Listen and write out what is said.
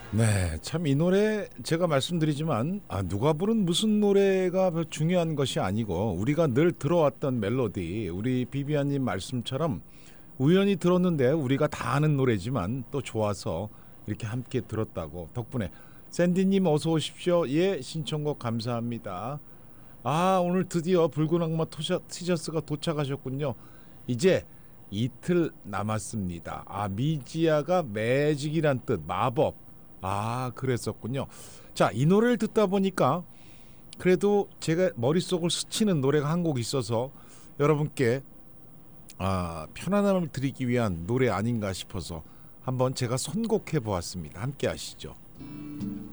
네, 참 이 노래 제가 말씀드리지만 누가 부른 무슨 노래가 중요한 것이 아니고 우리가 늘 들어왔던 멜로디, 우리 비비안님 말씀처럼 우연히 들었는데 우리가 다 아는 노래지만 또 좋아서 이렇게 함께 들었다고. 덕분에 샌디님 어서 오십시오. 예, 신청곡 감사합니다. 오늘 드디어 붉은 악마 티셔츠가 도착하셨군요. 이제 이틀 남았습니다. 미지아가 매직이란 뜻, 마법. 그랬었군요. 자, 이 노래를 듣다 보니까 그래도 제가 머릿속을 스치는 노래가 한 곡 있어서 여러분께 편안함을 드리기 위한 노래 아닌가 싶어서 한번 제가 선곡해 보았습니다. 함께 하시죠.